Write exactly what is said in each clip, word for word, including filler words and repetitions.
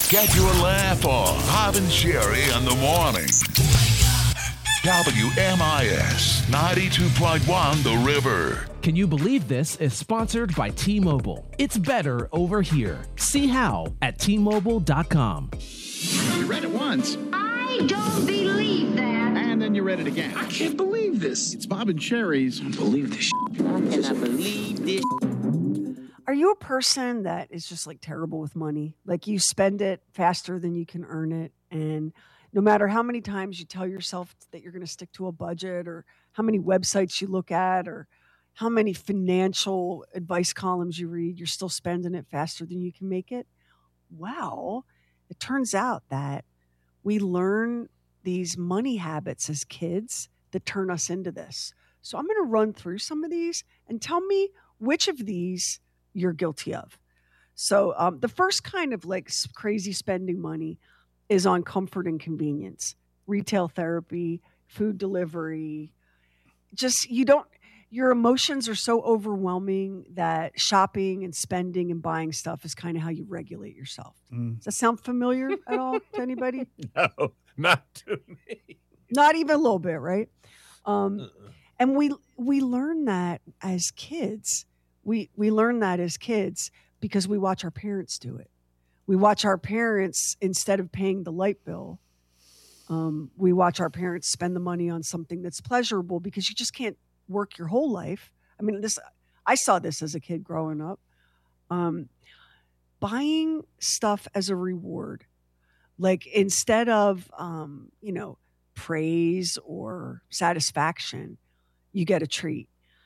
Get your laugh on. Bob and Sherry in the morning. W M I S ninety-two point one The River. Can you believe this is sponsored by T-Mobile? It's better over here. See how at T Mobile dot com. You read it once. I don't believe that. And then you read it again. I can't believe this. It's Bob and Sherry's. I don't believe this. I cannot believe this. Are you a person that is just like terrible with money? Like you spend it faster than you can earn it. And no matter how many times you tell yourself that you're going to stick to a budget, or how many websites you look at, or how many financial advice columns you read, you're still spending it faster than you can make it. Well, it turns out that we learn these money habits as kids that turn us into this. So I'm going to run through some of these and tell me which of these you're guilty of. So um, the first kind of like crazy spending money is on comfort and convenience, retail therapy, food delivery. Just, you don't, your emotions are so overwhelming that shopping and spending and buying stuff is kind of how you regulate yourself. Mm. Does that sound familiar at all to anybody? No, not to me. Not even a little bit, right? Um, uh-uh. And we we learn that as kids. We we learn that as kids because we watch our parents do it. We watch our parents, instead of paying the light bill, um, we watch our parents spend the money on something that's pleasurable, because you just can't work your whole life. I mean, this I saw this as a kid growing up. Um, buying stuff as a reward, like instead of um, you know, praise or satisfaction, you get a treat.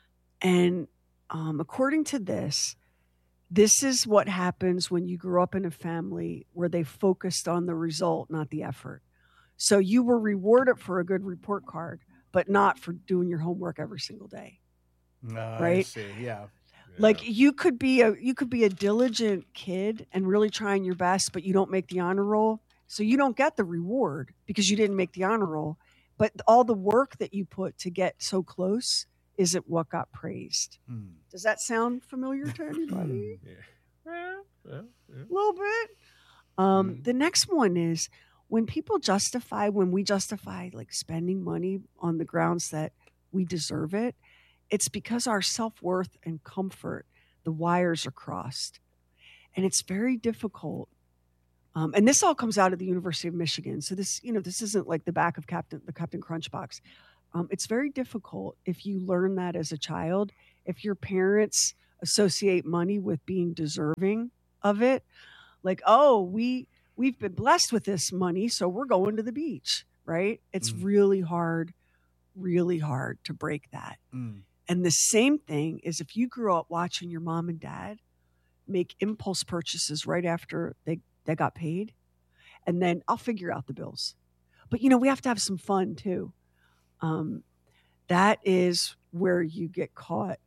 And um, according to this, this is what happens when you grew up in a family where they focused on the result, not the effort. So you were rewarded for a good report card, but not for doing your homework every single day. No, right? I see. Yeah. Like you could be a you could be a diligent kid and really trying your best, but you don't make the honor roll. So you don't get the reward because you didn't make the honor roll. But all the work that you put to get so close isn't what got praised. Mm. Does that sound familiar to anybody? Yeah. Yeah, yeah, yeah. A little bit. Um, mm. The next one is when people justify, when we justify like spending money on the grounds that we deserve it, it's because our self-worth and comfort, the wires are crossed. And it's very difficult. Um, and this all comes out of the University of Michigan. So this, you know, this isn't like the back of Captain, the Captain Crunch box. Um, it's very difficult if you learn that as a child, if your parents associate money with being deserving of it. Like, oh, we, we've been blessed with this money, so we're going to the beach, right? It's mm. really hard, really hard to break that. Mm. And the same thing is if you grew up watching your mom and dad make impulse purchases right after they, they got paid, and then I'll figure out the bills. But, you know, we have to have some fun too. Um, that is where you get caught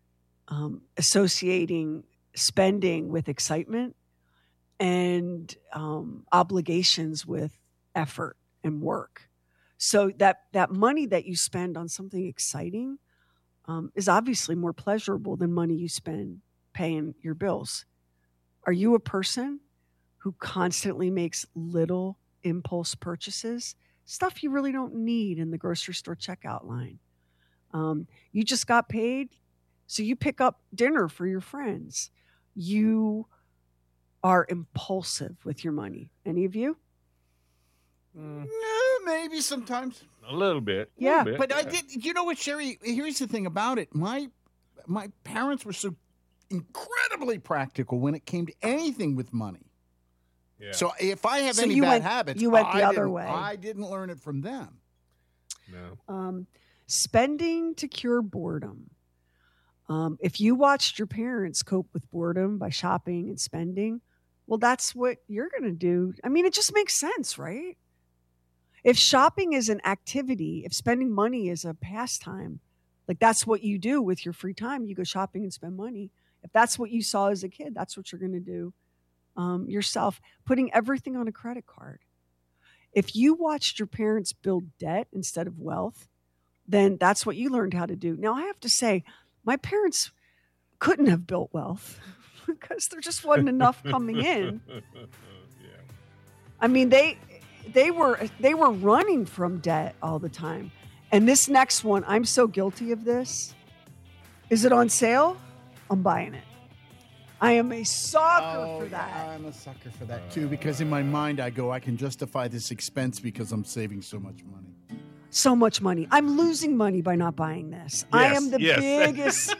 um, associating spending with excitement and um, obligations with effort and work. So that, that money that you spend on something exciting um, is obviously more pleasurable than money you spend paying your bills. Are you a person who constantly makes little impulse purchases? Stuff you really don't need in the grocery store checkout line. Um, you just got paid, so you pick up dinner for your friends. You are impulsive with your money. Any of you? Mm. No, maybe sometimes. A little bit. A Yeah. little bit. But I did, you know what, Sherry? Here's the thing about it. My my parents were so incredibly practical when it came to anything with money. Yeah. So if I have So any you bad went- habits, you went the I other didn't- way. I didn't learn it from them. No. Um, spending to cure boredom. Um, if you watched your parents cope with boredom by shopping and spending, well, that's what you're going to do. I mean, it just makes sense, right? If shopping is an activity, if spending money is a pastime, like that's what you do with your free time, you go shopping and spend money. If that's what you saw as a kid, that's what you're going to do um, yourself, putting everything on a credit card. If you watched your parents build debt instead of wealth, then that's what you learned how to do. Now, I have to say, my parents couldn't have built wealth because there just wasn't enough coming in. Yeah. I mean, they they were they were running from debt all the time. And this next one, I'm so guilty of this. Is it on sale? I'm buying it. I am a sucker Oh, for that. I'm a sucker for that too, because in my mind I go, I can justify this expense because I'm saving so much money. So much money. I'm losing money by not buying this. I Yes, am the yes. biggest.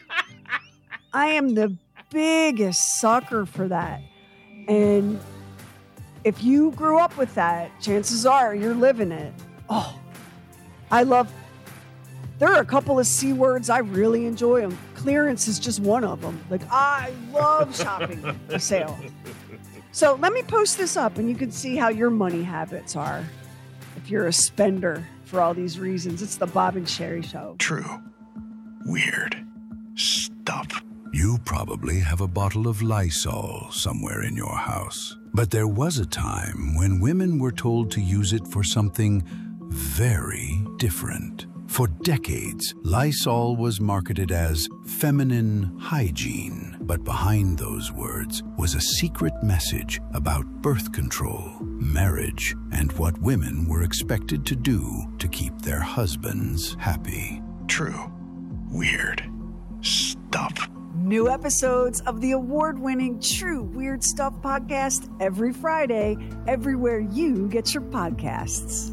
I am the biggest sucker for that. And if you grew up with that, chances are you're living it. Oh, I love. There are a couple of C words I really enjoy them. Clearance is just one of them. Like, I love shopping a sale. So let me post this up and you can see how your money habits are if you're a spender for all these reasons. It's the Bob and Sherry Show. True. Weird. Stuff. You probably have a bottle of Lysol somewhere in your house. But there was a time when women were told to use it for something very different. For decades, Lysol was marketed as feminine hygiene. But behind those words was a secret message about birth control, marriage, and what women were expected to do to keep their husbands happy. True. Weird. Stuff. New episodes of the award-winning True Weird Stuff podcast every Friday, everywhere you get your podcasts.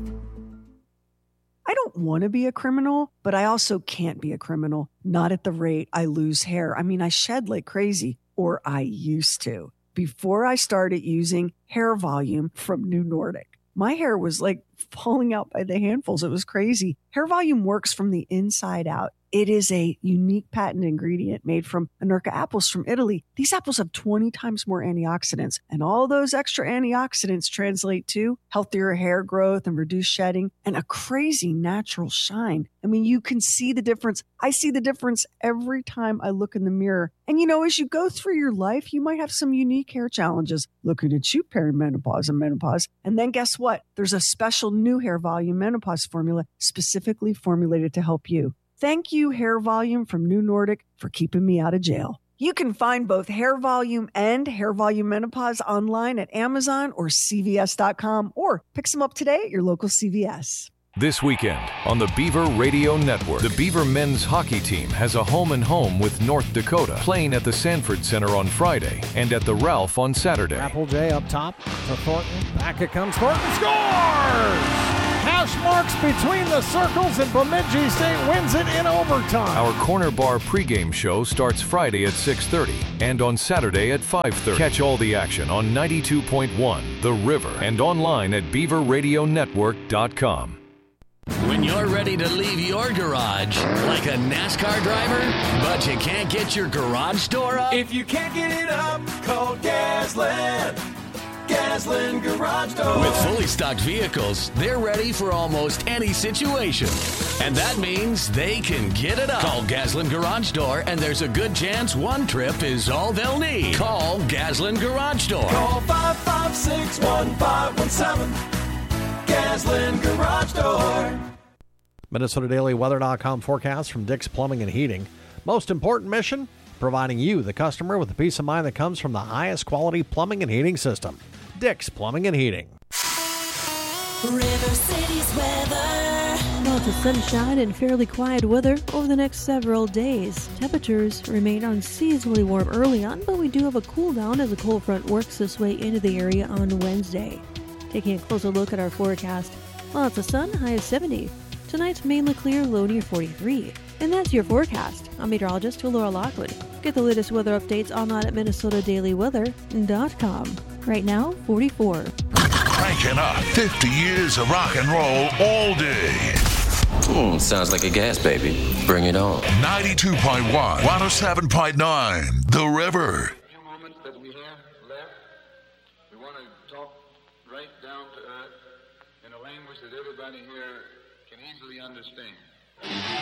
I don't want to be a criminal, but I also can't be a criminal. Not at the rate I lose hair. I mean, I shed like crazy, or I used to, before I started using Hair Volume from New Nordic. My hair was like falling out by the handfuls. It was crazy. Hair Volume works from the inside out. It is a unique patent ingredient made from Anerca apples from Italy. These apples have twenty times more antioxidants, and all those extra antioxidants translate to healthier hair growth and reduced shedding and a crazy natural shine. I mean, you can see the difference. I see the difference every time I look in the mirror. And you know, as you go through your life, you might have some unique hair challenges. Looking at you, perimenopause and menopause. And then guess what? There's a special new Hair Volume menopause formula specifically formulated to help you. Thank you, Hair Volume from New Nordic, for keeping me out of jail. You can find both Hair Volume and Hair Volume Menopause online at Amazon or C V S dot com, or pick some up today at your local C V S. This weekend on the Beaver Radio Network, the Beaver men's hockey team has a home and home with North Dakota, playing at the Sanford Center on Friday and at the Ralph on Saturday. Apple J up top to Thornton. Back it comes. Thornton scores! Hash marks between the circles, and Bemidji State wins it in overtime. Our Corner Bar pregame show starts Friday at six thirty and on Saturday at five thirty. Catch all the action on ninety-two point one The River and online at beaver radio network dot com. When you're ready to leave your garage like a NASCAR driver, but you can't get your garage door up? If you can't get it up, call Gasland. Gasland Garage Door. With fully stocked vehicles, they're ready for almost any situation. And that means they can get it up. Call Gasland Garage Door, and there's a good chance one trip is all they'll need. Call Gasland Garage Door. Call five five six, one five one seven. Gasland Garage Door. Minnesota Daily Weather dot com forecast from Dick's Plumbing and Heating. Most important mission? Providing you, the customer, with the peace of mind that comes from the highest quality plumbing and heating system. Dick's Plumbing and Heating. River City's weather. Lots of sunshine and fairly quiet weather over the next several days. Temperatures remain unseasonably warm early on, but we do have a cool down as a cold front works its way into the area on Wednesday. Taking a closer look at our forecast. Lots of sun, high of seventy. Tonight's mainly clear, low near forty-three. And that's your forecast. I'm meteorologist Laura Lockwood. Get the latest weather updates online at minnesota daily weather dot com. Right now, forty-four. Cranking up fifty years of rock and roll all day. Hmm, sounds like a gas baby. Bring it on. ninety-two point one, one oh seven point nine, The River. A few moments that we have left, we want to talk right down to earth in a language that everybody here can easily understand.